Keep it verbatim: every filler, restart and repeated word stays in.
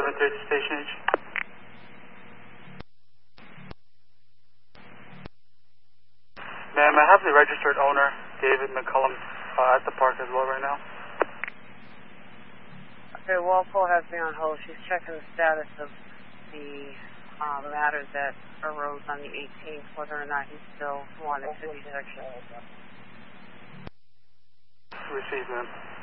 seven thirty Station H. Ma'am, I have the registered owner, David McCullum, uh, at the park as well right now. Okay, Walpole has me on hold. She's checking the status of the uh, matter that arose on the eighteenth, whether or not he still wanted to be sectioned. Received, ma'am.